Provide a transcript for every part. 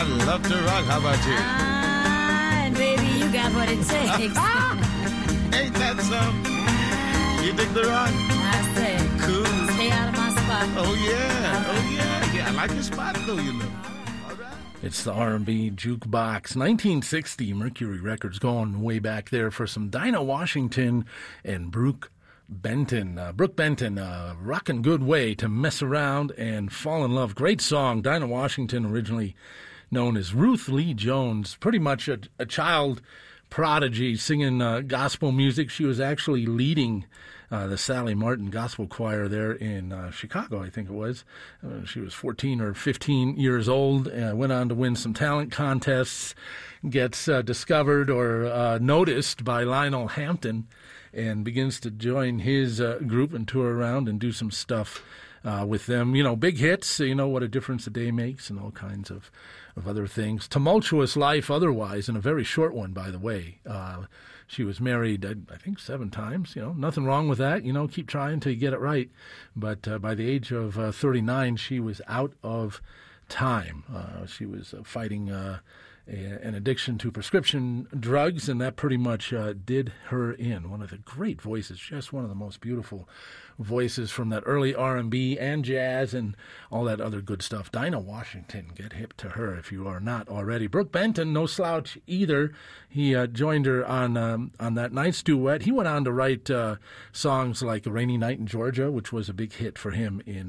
I love to rock. How about you? And baby, you got what it takes. Ain't that so? You dig the rock? I say, Cool. stay out of my spot. Oh, yeah. Oh, yeah. Yeah, I like your spot, though, you know. All right. It's the R&B Jukebox. 1960, Mercury Records, going way back there for some Dinah Washington and Brooke Benton. Brooke Benton, rockin' good way to mess around and fall in love. Great song. Dinah Washington, originally known as Ruth Lee Jones, pretty much a child prodigy singing gospel music. She was actually leading the Sally Martin Gospel Choir there in Chicago, I think it was. She was 14 or 15 years old, went on to win some talent contests, gets discovered or noticed by Lionel Hampton, and begins to join his group and tour around and do some stuff with them. You know, big hits, you know, What a Difference a Day Makes, and all kinds of other things. Tumultuous life otherwise, and a very short one, by the way. She was married, I think, 7 times. You know, nothing wrong with that. You know, keep trying till you get it right. But by the age of 39, she was out of time. She was fighting an addiction to prescription drugs, and that pretty much did her in. One of the great voices, just one of the most beautiful voices from that early R&B and jazz and all that other good stuff. Dinah Washington, get hip to her if you are not already. Brooke Benton, no slouch either. He joined her on that nice duet. He went on to write songs like A Rainy Night in Georgia, which was a big hit for him in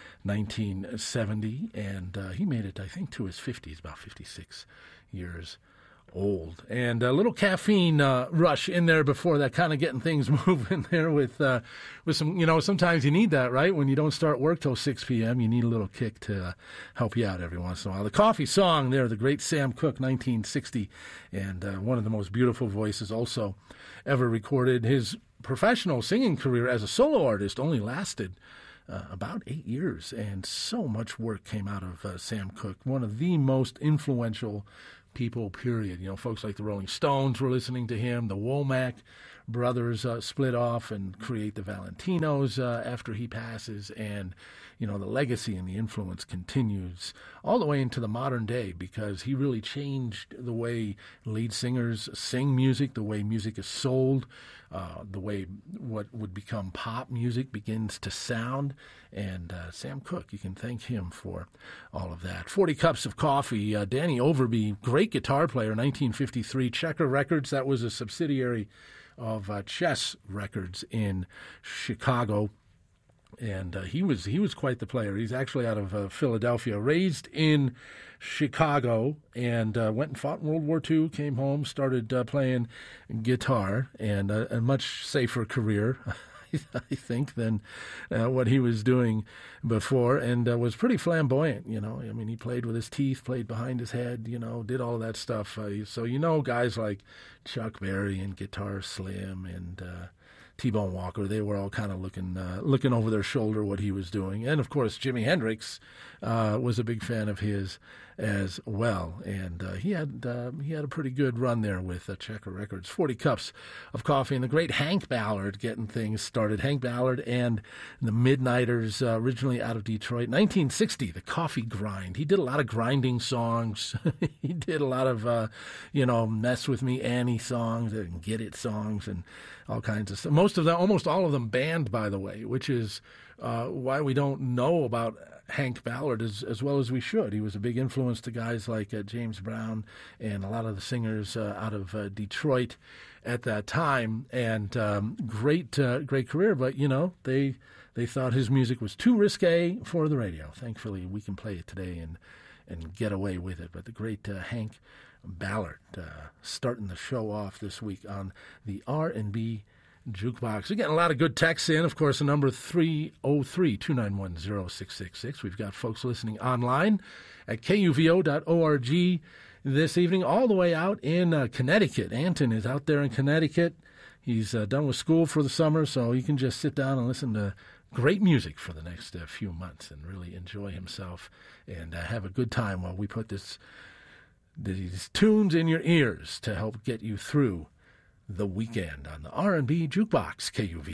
1970, and he made it, I think, to his 50s, about 56 years old. And a little caffeine rush in there before that, kind of getting things moving there with some, you know, sometimes you need that, right? When you don't start work till 6 p.m., you need a little kick to help you out every once in a while. The Coffee Song there, the great Sam Cooke, 1960, and one of the most beautiful voices also ever recorded. His professional singing career as a solo artist only lasted about 8 years, and so much work came out of Sam Cooke, one of the most influential people, period. You know, folks like the Rolling Stones were listening to him. The Womack brothers split off and create the Valentinos after he passes, and you know, the legacy and the influence continues all the way into the modern day, because he really changed the way lead singers sing music, the way music is sold, the way what would become pop music begins to sound. And Sam Cooke, you can thank him for all of that. 40 Cups of Coffee, Danny Overby, great guitar player, 1953, Checker Records. That was a subsidiary of Chess Records in Chicago. And he was quite the player. He's actually out of Philadelphia, raised in Chicago, and went and fought in World War II, came home, started playing guitar, and a much safer career, I think, than what he was doing before, and was pretty flamboyant, you know. I mean, he played with his teeth, played behind his head, you know, did all of that stuff. So, you know, guys like Chuck Berry and Guitar Slim and T-Bone Walker, they were all kind of looking over their shoulder what he was doing. And, of course, Jimi Hendrix was a big fan of his as well. And he had a pretty good run there with Checker Records. 40 Cups of Coffee, and the great Hank Ballard getting things started. Hank Ballard and the Midnighters, originally out of Detroit. 1960, The Coffee Grind. He did a lot of grinding songs. He did a lot of, Mess With Me Annie songs and Get It songs and all kinds of stuff. Almost all of them banned, by the way, which is why we don't know about Hank Ballard as well as we should. He was a big influence to guys like James Brown and a lot of the singers out of Detroit at that time. And great career, but you know, they thought his music was too risque for the radio. Thankfully, we can play it today and get away with it. But the great Hank Ballard starting the show off this week on the R&B Jukebox. We're getting a lot of good texts in. Of course, the number 303-291-0666. We've got folks listening online at kuvo.org this evening, all the way out in Connecticut. Anton is out there in Connecticut. He's done with school for the summer, so he can just sit down and listen to great music for the next few months and really enjoy himself and have a good time while we put these tunes in your ears to help get you through the weekend on the R&B Jukebox, KUVO.